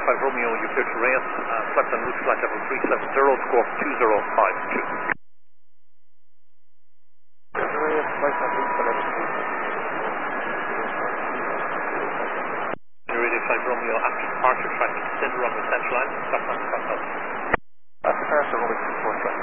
5 Romeo, you clear to rail. Flight on route flight level 370, score 2052. Radio 5 Romeo, after departure, tracking center on the central line. Stop on, stop on.